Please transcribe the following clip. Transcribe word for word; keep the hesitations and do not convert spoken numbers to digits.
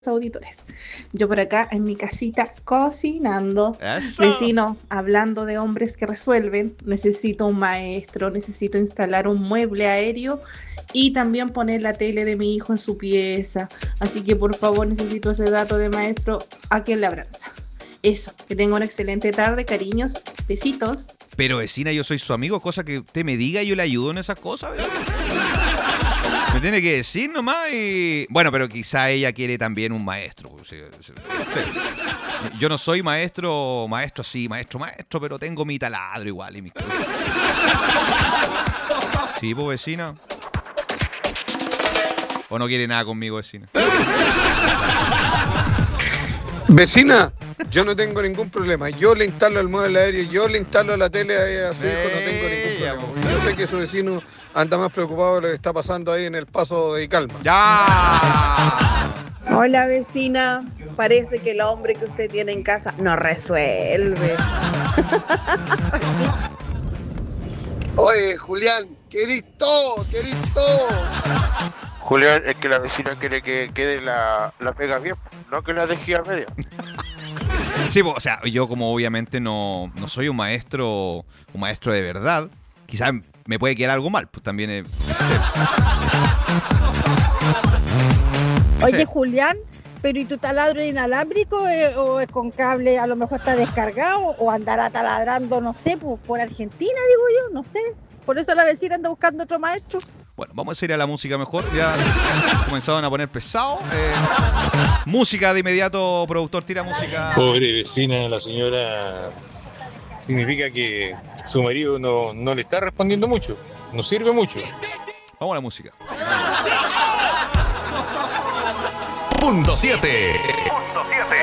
auditores. Yo por acá en mi casita cocinando. Eso. Vecino, hablando de hombres que resuelven, necesito un maestro, necesito instalar un mueble aéreo y también poner la tele de mi hijo en su pieza. Así que por favor necesito ese dato de maestro aquí en Labranza. Eso, que tenga una excelente tarde, cariños, besitos. Pero vecina, yo soy su amigo, cosa que usted me diga y yo le ayudo en esas cosas. ¿Verdad? Me tiene que decir nomás y... Bueno, pero quizá ella quiere también un maestro. Sí, sí, sí. Yo no soy maestro, maestro sí, maestro, maestro, pero tengo mi taladro igual y mi... Sí, pues vecina. ¿O no quiere nada conmigo, vecina? Vecina, yo no tengo ningún problema. Yo le instalo el mueble aéreo, yo le instalo la tele a su hijo, no tengo ningún problema. Yo sé que su vecino anda más preocupado de lo que está pasando ahí en el paso de Calma. ¡Ya! Hola vecina, parece que el hombre que usted tiene en casa no resuelve. Oye, Julián, querís todo, querís todo. Julián, es que la vecina quiere que quede la, la pega bien, no que la deje a media. Sí, pues, o sea, yo como obviamente no, no soy un maestro, un maestro de verdad, quizás me puede quedar algo mal, pues también es... Sí. Oye, Sí. Julián, pero ¿y tu taladro es inalámbrico eh, o es con cable? A lo mejor está descargado o andará taladrando, no sé, por, por Argentina, digo yo, no sé. Por eso la vecina anda buscando otro maestro. Bueno, vamos a ir a la música mejor. Ya comenzaron a poner pesado. Eh, música de inmediato, productor, tira música. Pobre vecina, la señora, significa que su marido no, no le está respondiendo mucho, no sirve mucho. Vamos a la música. Punto siete.